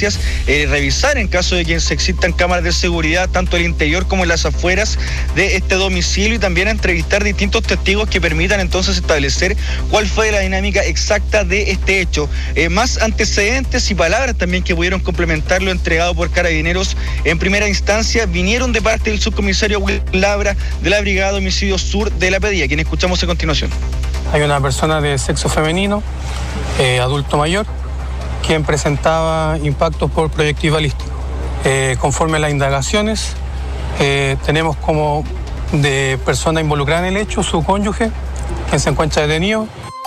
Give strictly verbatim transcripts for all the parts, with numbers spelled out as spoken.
dependencias eh, revisar en caso de que se existan cámaras de seguridad, tanto en el interior como en las afueras de este domicilio, y también a entrevistar distintos testigos que permitan entonces establecer cuál fue la dinámica exacta de este hecho. Eh, más antecedentes y palabras también que pudieron complementar lo entregado por Carabineros en primera instancia vinieron de parte del subcomisario Will Labra de la Brigada de Homicidios Sur de la P D I, a quien escuchamos a continuación. Hay una persona de sexo femenino, eh, adulto mayor, quien presentaba impactos por proyectil balístico. Eh, conforme a las indagaciones, eh, tenemos como de persona involucrada en el hecho su cónyuge, quien se encuentra detenido.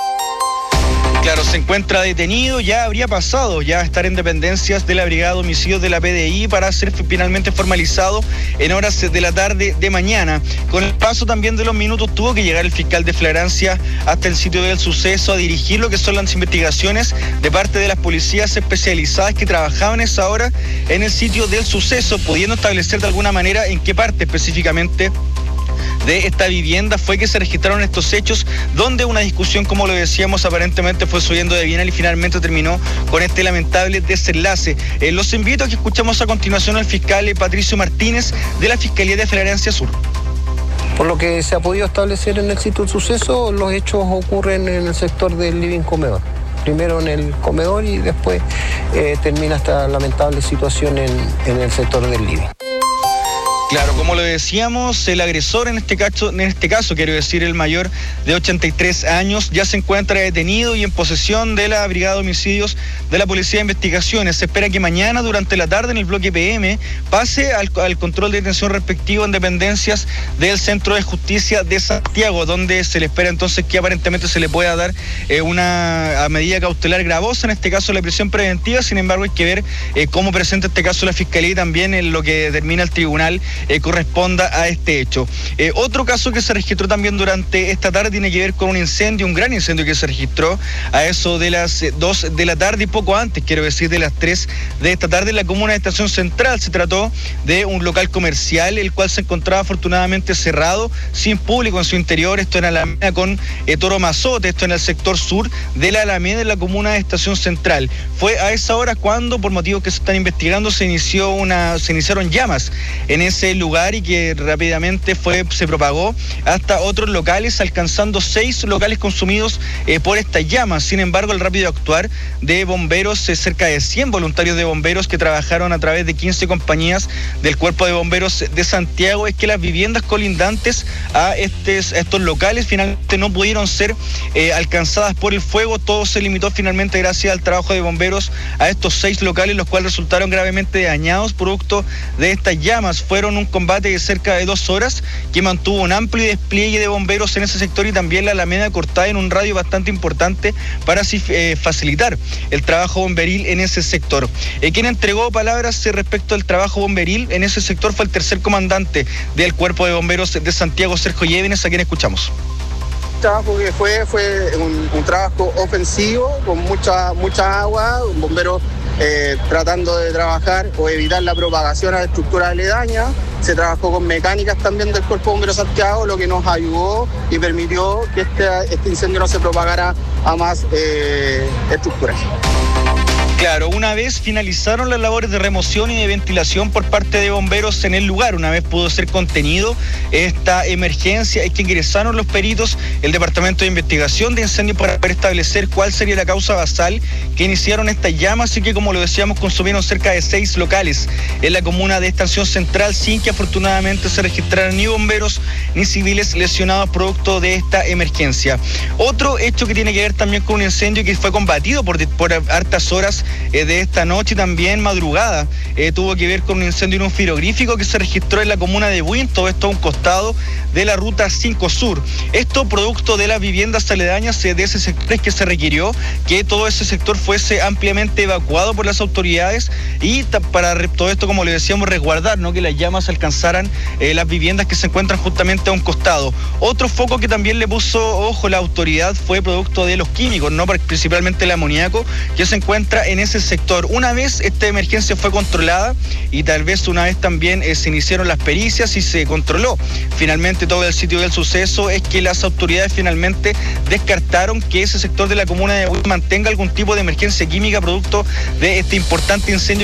Claro, se encuentra detenido, ya habría pasado ya a estar en dependencias de la Brigada de Homicidios de la P D I para ser finalmente formalizado en horas de la tarde de mañana. Con el paso también de los minutos tuvo que llegar el fiscal de flagrancia hasta el sitio del suceso a dirigir lo que son las investigaciones de parte de las policías especializadas que trabajaban esa hora en el sitio del suceso, pudiendo establecer de alguna manera en qué parte específicamente de esta vivienda fue que se registraron estos hechos, donde una discusión, como lo decíamos, aparentemente fue subiendo de bienal y finalmente terminó con este lamentable desenlace. Eh, los invito a que escuchemos a continuación al fiscal Patricio Martínez de la Fiscalía de Flagrancia Sur. Por lo que se ha podido establecer en el sitio del suceso, los hechos ocurren en el sector del living comedor. Primero en el comedor y después eh, termina esta lamentable situación en, en el sector del living. Claro, como lo decíamos, el agresor en este caso, en este caso, quiero decir, el mayor de ochenta y tres años, ya se encuentra detenido y en posesión de la Brigada de Homicidios de la Policía de Investigaciones. Se espera que mañana, durante la tarde, en el bloque P M, pase al, al control de detención respectivo en dependencias del Centro de Justicia de Santiago, donde se le espera entonces que aparentemente se le pueda dar eh, una medida cautelar gravosa, en este caso la prisión preventiva. Sin embargo, hay que ver eh, cómo presenta este caso la Fiscalía y también en lo que determina el tribunal Eh, corresponda a este hecho. Eh, otro caso que se registró también durante esta tarde tiene que ver con un incendio, un gran incendio que se registró a eso de las eh, dos de la tarde y poco antes, quiero decir, de las tres de esta tarde en la comuna de Estación Central. Se trató de un local comercial, el cual se encontraba afortunadamente cerrado, sin público en su interior, esto en Alameda con eh, Toro Mazote, esto en el sector sur de la Alameda, en la comuna de Estación Central. Fue a esa hora cuando, por motivos que se están investigando, se inició una, se iniciaron llamas en ese lugar y que rápidamente fue se propagó hasta otros locales, alcanzando seis locales consumidos eh, por estas llamas. Sin embargo, el rápido actuar de bomberos, eh, cerca de cien voluntarios de bomberos que trabajaron a través de quince compañías del Cuerpo de Bomberos de Santiago, es que las viviendas colindantes a, estes, a estos locales finalmente no pudieron ser eh, alcanzadas por el fuego. Todo se limitó finalmente gracias al trabajo de bomberos a estos seis locales, los cuales resultaron gravemente dañados producto de estas llamas. Fueron un combate de cerca de dos horas que mantuvo un amplio despliegue de bomberos en ese sector y también la Alameda cortada en un radio bastante importante para así eh, facilitar el trabajo bomberil en ese sector. Eh, quien entregó palabras eh, respecto al trabajo bomberil en ese sector fue el tercer comandante del Cuerpo de Bomberos de Santiago, Sergio Llévenes, a quien escuchamos. El trabajo que fue fue un, un trabajo ofensivo con mucha mucha agua, un bombero eh, tratando de trabajar o evitar la propagación a la estructura aledaña. Se trabajó con mecánicas también del Cuerpo de Bomberos de Santiago, lo que nos ayudó y permitió que este, este incendio no se propagara a más eh, estructuras. Claro, una vez finalizaron las labores de remoción y de ventilación por parte de bomberos en el lugar, una vez pudo ser contenido esta emergencia, es que ingresaron los peritos, el Departamento de Investigación de Incendios, para poder establecer cuál sería la causa basal que iniciaron estas llamas y que, como lo decíamos, consumieron cerca de seis locales en la comuna de Estación Central, sin que afortunadamente se registraran ni bomberos ni civiles lesionados producto de esta emergencia. Otro hecho que tiene que ver también con un incendio que fue combatido por, por hartas horas Eh, de esta noche, también madrugada, eh, tuvo que ver con un incendio en un frigorífico que se registró en la comuna de Buin, todo esto a un costado de la ruta cinco Sur. Esto producto de las viviendas aledañas de ese sector, es que se requirió que todo ese sector fuese ampliamente evacuado por las autoridades y para todo esto, como le decíamos, resguardar, ¿no?, que las llamas alcanzaran eh, las viviendas que se encuentran justamente a un costado. Otro foco que también le puso ojo la autoridad fue producto de los químicos, ¿no?, principalmente el amoníaco que se encuentra en ese sector. Una vez esta emergencia fue controlada y tal vez una vez también eh, se iniciaron las pericias y se controló finalmente todo el sitio del suceso, es que las autoridades finalmente descartaron que ese sector de la comuna de Buin mantenga algún tipo de emergencia química producto de este importante incendio